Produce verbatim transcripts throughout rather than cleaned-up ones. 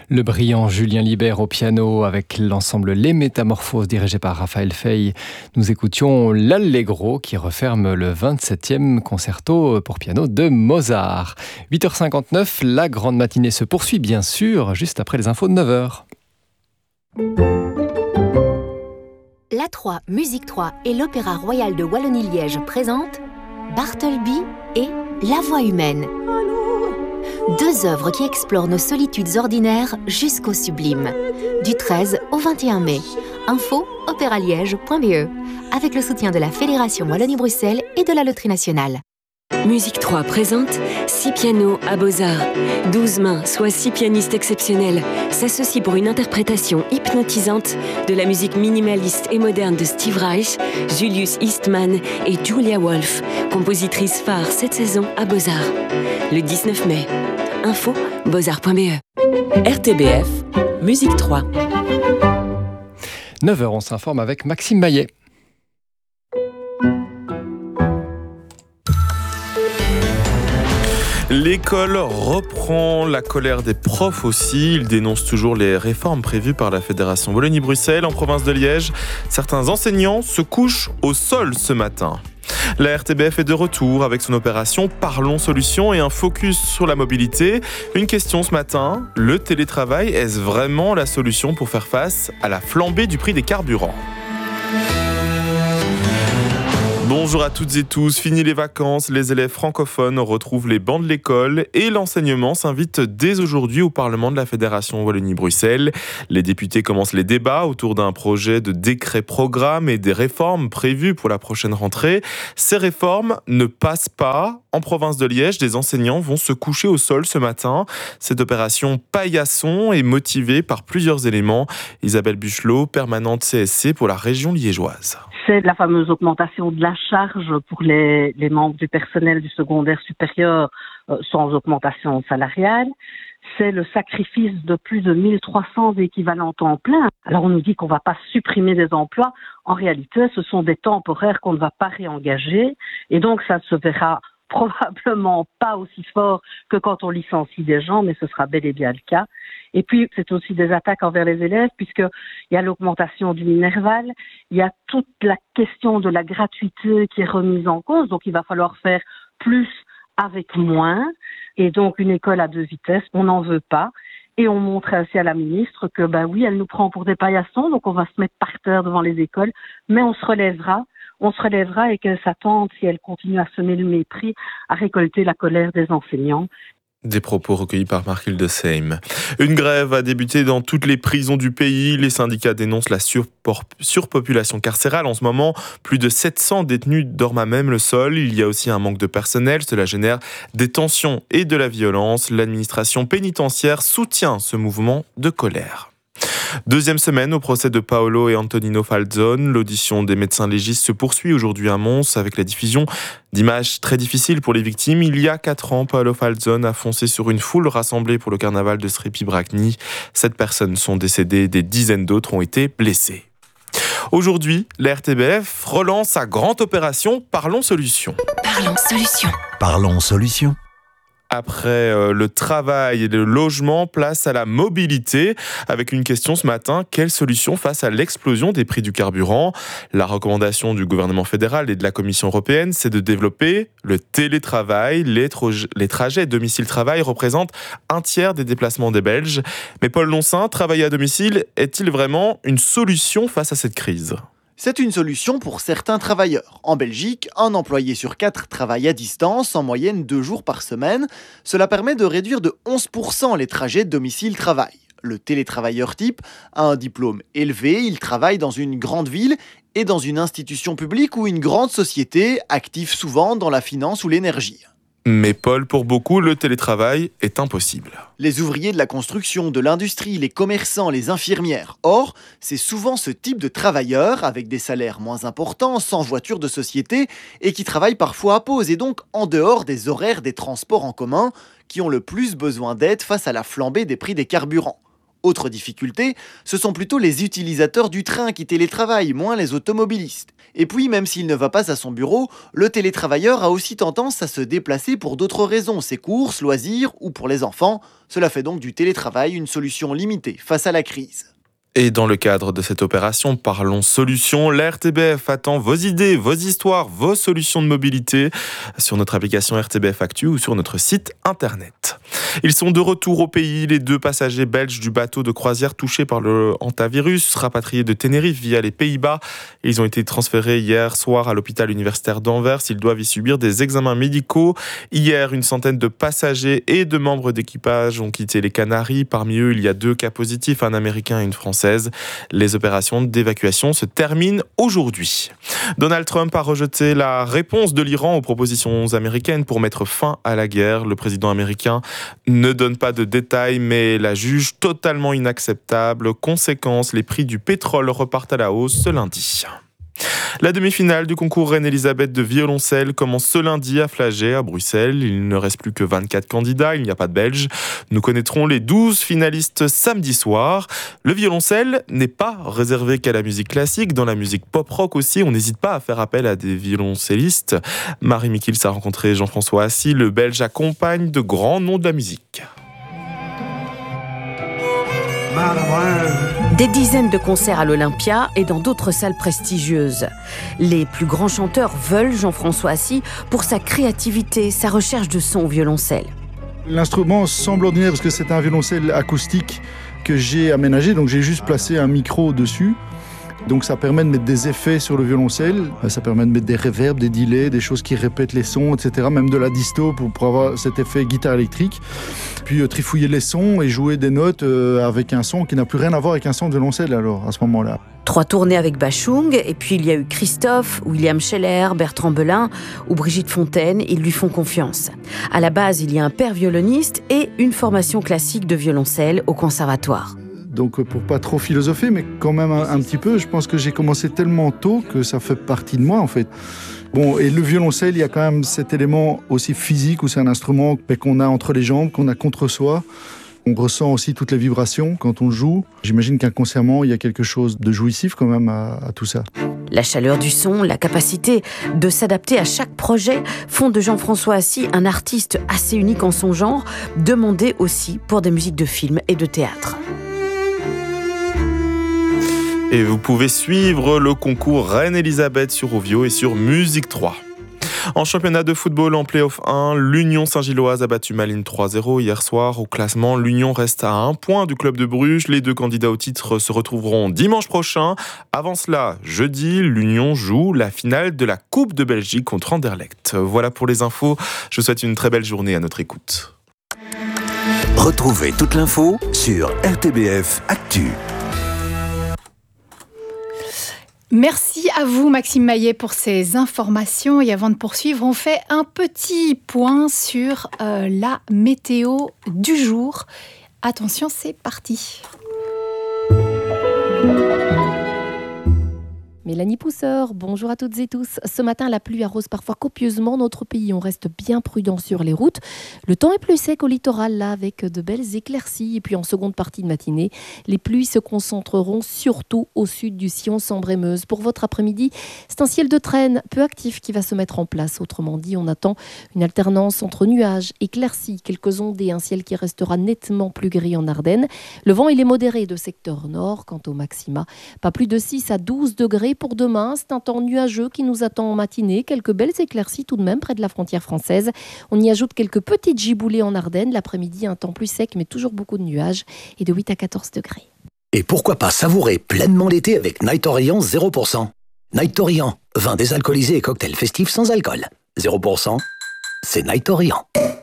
Le brillant Julien Libert au piano avec l'ensemble Les Métamorphoses dirigé par Raphaël Fey. Nous écoutions l'Allegro qui referme le vingt-septième concerto pour piano de Mozart. huit heures cinquante-neuf, la grande matinée se poursuit bien sûr, juste après les infos de neuf heures. l'A trois Musique trois et l'Opéra Royal de Wallonie-Liège présentent Bartleby et La Voix humaine. Deux œuvres qui explorent nos solitudes ordinaires jusqu'au sublime. Du treize au vingt et un mai. Info opéraliège point b e avec le soutien de la Fédération Wallonie-Bruxelles et de la Loterie Nationale. Musique trois présente six pianos à Beaux-Arts. douze mains, soit six pianistes exceptionnels, s'associent pour une interprétation hypnotisante de la musique minimaliste et moderne de Steve Reich, Julius Eastman et Julia Wolf, compositrice phare cette saison à Beaux-Arts. Le dix-neuf mai. Info beaux-arts point b e. R T B F, Musique trois. neuf heures, on s'informe avec Maxime Maillet. L'école reprend, la colère des profs aussi. Ils dénoncent toujours les réformes prévues par la Fédération Wallonie-Bruxelles. En province de Liège, certains enseignants se couchent au sol ce matin. La R T B F est de retour avec son opération Parlons Solutions et un focus sur la mobilité. Une question ce matin, le télétravail, est-ce vraiment la solution pour faire face à la flambée du prix des carburants ? Bonjour à toutes et tous, fini les vacances, les élèves francophones retrouvent les bancs de l'école et l'enseignement s'invite dès aujourd'hui au Parlement de la Fédération Wallonie-Bruxelles. Les députés commencent les débats autour d'un projet de décret programme et des réformes prévues pour la prochaine rentrée. Ces réformes ne passent pas. En province de Liège, des enseignants vont se coucher au sol ce matin. Cette opération paillasson est motivée par plusieurs éléments. Isabelle Buchelot, permanente C S C pour la région liégeoise. C'est la fameuse augmentation de la charge pour les, les membres du personnel du secondaire supérieur euh, sans augmentation salariale. C'est le sacrifice de plus de mille trois cents équivalents temps plein. Alors on nous dit qu'on ne va pas supprimer des emplois. En réalité, ce sont des temporaires qu'on ne va pas réengager. Et donc ça se verra probablement pas aussi fort que quand on licencie des gens, mais ce sera bel et bien le cas. Et puis, c'est aussi des attaques envers les élèves, puisqu'il y a l'augmentation du Minerval, il y a toute la question de la gratuité qui est remise en cause, donc il va falloir faire plus avec moins, et donc une école à deux vitesses, on n'en veut pas. Et on montre ainsi à la ministre que, ben oui, elle nous prend pour des paillassons, donc on va se mettre par terre devant les écoles, mais on se relèvera. On se relèvera et qu'elle s'attende, si elle continue à semer le mépris, à récolter la colère des enseignants. Des propos recueillis par Marc-Hilde Seym. Une grève a débuté dans toutes les prisons du pays. Les syndicats dénoncent la surpor- surpopulation carcérale. En ce moment, plus de sept cents détenus dorment à même le sol. Il y a aussi un manque de personnel. Cela génère des tensions et de la violence. L'administration pénitentiaire soutient ce mouvement de colère. Deuxième semaine au procès de Paolo et Antonino Falzone. L'audition des médecins légistes se poursuit aujourd'hui à Mons avec la diffusion d'images très difficiles pour les victimes. Il y a quatre ans, Paolo Falzone a foncé sur une foule rassemblée pour le carnaval de Srépy-Bracni. Sept personnes sont décédées, des dizaines d'autres ont été blessées. Aujourd'hui, la R T B F relance sa grande opération Parlons Solutions. Parlons Solutions. Parlons Solutions. Après euh, le travail et le logement, place à la mobilité. Avec une question ce matin, quelle solution face à l'explosion des prix du carburant ? La recommandation du gouvernement fédéral et de la Commission européenne, c'est de développer le télétravail. Les, tra- les trajets domicile-travail représentent un tiers des déplacements des Belges. Mais Paul Loncin, travailler à domicile, est-il vraiment une solution face à cette crise ? C'est une solution pour certains travailleurs. En Belgique, un employé sur quatre travaille à distance, en moyenne deux jours par semaine. Cela permet de réduire de onze pour cent les trajets domicile-travail. Le télétravailleur type a un diplôme élevé, il travaille dans une grande ville et dans une institution publique ou une grande société, active souvent dans la finance ou l'énergie. Mais Paul, pour beaucoup, le télétravail est impossible. Les ouvriers de la construction, de l'industrie, les commerçants, les infirmières. Or, c'est souvent ce type de travailleurs, avec des salaires moins importants, sans voiture de société, et qui travaillent parfois à pause, et donc en dehors des horaires des transports en commun, qui ont le plus besoin d'aide face à la flambée des prix des carburants. Autre difficulté, ce sont plutôt les utilisateurs du train qui télétravaillent, moins les automobilistes. Et puis, même s'il ne va pas à son bureau, le télétravailleur a aussi tendance à se déplacer pour d'autres raisons, ses courses, loisirs ou pour les enfants. Cela fait donc du télétravail une solution limitée face à la crise. Et dans le cadre de cette opération Parlons Solutions, la R T B F attend vos idées, vos histoires, vos solutions de mobilité sur notre application R T B F Actu ou sur notre site internet. Ils sont de retour au pays, les deux passagers belges du bateau de croisière touchés par le hantavirus, rapatriés de Tenerife via les Pays-Bas. Ils ont été transférés hier soir à l'hôpital universitaire d'Anvers. Ils doivent y subir des examens médicaux. Hier, une centaine de passagers et de membres d'équipage ont quitté les Canaries. Parmi eux, il y a deux cas positifs, un Américain et une Française. Les opérations d'évacuation se terminent aujourd'hui. Donald Trump a rejeté la réponse de l'Iran aux propositions américaines pour mettre fin à la guerre. Le président américain ne donne pas de détails, mais la juge totalement inacceptable. Conséquence, les prix du pétrole repartent à la hausse ce lundi. La demi-finale du concours Reine-Elisabeth de violoncelle commence ce lundi à Flagey, à Bruxelles. Il ne reste plus que vingt-quatre candidats, il n'y a pas de Belges. Nous connaîtrons les douze finalistes samedi soir. Le violoncelle n'est pas réservé qu'à la musique classique. Dans la musique pop-rock aussi, on n'hésite pas à faire appel à des violoncellistes. Marie Mikils a rencontré Jean-François Assy. Le Belge accompagne de grands noms de la musique. Des dizaines de concerts à l'Olympia et dans d'autres salles prestigieuses. Les plus grands chanteurs veulent Jean-François Assy pour sa créativité, sa recherche de son au violoncelle. L'instrument semble ordinaire parce que c'est un violoncelle acoustique que j'ai aménagé, donc j'ai juste placé un micro dessus. Donc ça permet de mettre des effets sur le violoncelle, ça permet de mettre des reverbs, des delays, des choses qui répètent les sons, et cetera. Même de la disto pour, pour avoir cet effet guitare électrique. Puis euh, trifouiller les sons et jouer des notes euh, avec un son qui n'a plus rien à voir avec un son de violoncelle alors à ce moment-là. Trois tournées avec Bachung, et puis il y a eu Christophe, William Scheller, Bertrand Belin ou Brigitte Fontaine, ils lui font confiance. À la base, il y a un père violoniste et une formation classique de violoncelle au conservatoire. Donc pour pas trop philosopher, mais quand même un, un petit peu, je pense que j'ai commencé tellement tôt que ça fait partie de moi en fait. Bon, et le violoncelle, il y a quand même cet élément aussi physique où c'est un instrument qu'on a entre les jambes, qu'on a contre soi. On ressent aussi toutes les vibrations quand on joue. J'imagine qu'inconsciemment, il y a quelque chose de jouissif quand même à, à tout ça. La chaleur du son, la capacité de s'adapter à chaque projet font de Jean-François Assy un artiste assez unique en son genre, demandé aussi pour des musiques de films et de théâtre. Et vous pouvez suivre le concours Reine-Elisabeth sur Ovio et sur Musique trois. En championnat de football en play-off un, l'Union Saint-Gilloise a battu Malines trois zéro hier soir. Au classement, l'Union reste à un point du club de Bruges. Les deux candidats au titre se retrouveront dimanche prochain. Avant cela, jeudi, l'Union joue la finale de la Coupe de Belgique contre Anderlecht. Voilà pour les infos. Je vous souhaite une très belle journée à notre écoute. Retrouvez toute l'info sur R T B F Actu. Merci à vous, Maxime Maillet, pour ces informations. Et avant de poursuivre, on fait un petit point sur euh, la météo du jour. Attention, c'est parti. Mélanie Pousseur, bonjour à toutes et tous. Ce matin, la pluie arrose parfois copieusement notre pays. On reste bien prudent sur les routes. Le temps est plus sec au littoral, là, avec de belles éclaircies. Et puis en seconde partie de matinée, les pluies se concentreront surtout au sud du sillon Sambre-et-Meuse. Pour votre après-midi, c'est un ciel de traîne peu actif qui va se mettre en place. Autrement dit, on attend une alternance entre nuages, éclaircies, quelques ondes et un ciel qui restera nettement plus gris en Ardennes. Le vent, il est modéré de secteur nord. Quant au maxima, pas plus de six à douze degrés. Pour demain, c'est un temps nuageux qui nous attend en matinée. Quelques belles éclaircies tout de même près de la frontière française. On y ajoute quelques petites giboulées en Ardennes. L'après-midi, un temps plus sec, mais toujours beaucoup de nuages et de huit à quatorze degrés. Et pourquoi pas savourer pleinement l'été avec Night Orient zéro pour cent. Night Orient, vin désalcoolisé et cocktail festif sans alcool. zéro pour cent, c'est Night Orient.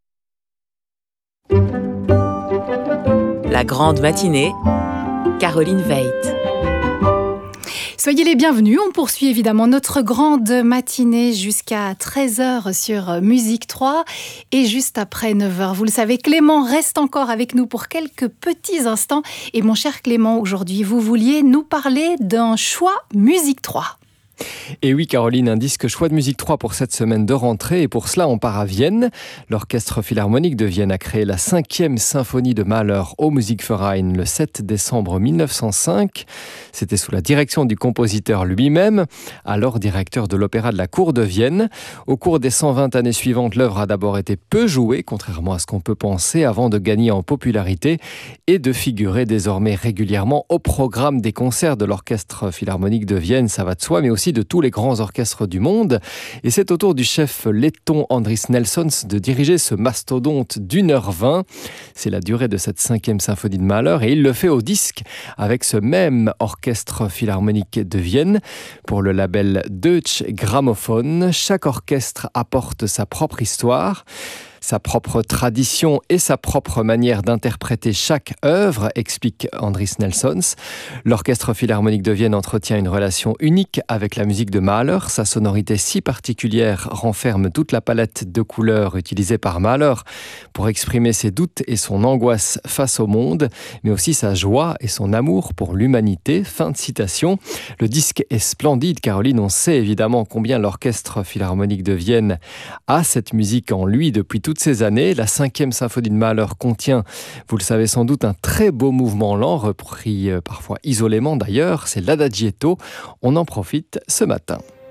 La grande matinée, Caroline Veit. Soyez les bienvenus, on poursuit évidemment notre grande matinée jusqu'à treize heures sur Musique trois et juste après neuf heures. Vous le savez, Clément reste encore avec nous pour quelques petits instants. Et mon cher Clément, aujourd'hui, vous vouliez nous parler d'un choix Musique trois. Et oui, Caroline, un disque choix de musique trois pour cette semaine de rentrée. Et pour cela, on part à Vienne. L'Orchestre Philharmonique de Vienne a créé la cinquième symphonie de Mahler au Musikverein le sept décembre mille neuf cent cinq. C'était sous la direction du compositeur lui-même, alors directeur de l'Opéra de la Cour de Vienne. Au cours des cent vingt années suivantes, l'œuvre a d'abord été peu jouée, contrairement à ce qu'on peut penser, avant de gagner en popularité et de figurer désormais régulièrement au programme des concerts de l'Orchestre Philharmonique de Vienne, ça va de soi, mais aussi de tous les grands orchestres du monde. Et c'est au tour du chef letton Andris Nelsons de diriger ce mastodonte d'une heure vingt. C'est la durée de cette cinquième symphonie de Mahler et il le fait au disque avec ce même orchestre philharmonique de Vienne. Pour le label Deutsche Grammophon, chaque orchestre apporte sa propre histoire, sa propre tradition et sa propre manière d'interpréter chaque œuvre, explique Andris Nelsons. L'Orchestre Philharmonique de Vienne entretient une relation unique avec la musique de Mahler. Sa sonorité si particulière renferme toute la palette de couleurs utilisée par Mahler pour exprimer ses doutes et son angoisse face au monde, mais aussi sa joie et son amour pour l'humanité. Fin de citation. Le disque est splendide, Caroline. On sait évidemment combien l'Orchestre Philharmonique de Vienne a cette musique en lui depuis tout toutes ces années. La cinquième symphonie de Mahler contient, vous le savez sans doute, un très beau mouvement lent, repris parfois isolément d'ailleurs, c'est l'Adagietto. On en profite ce matin.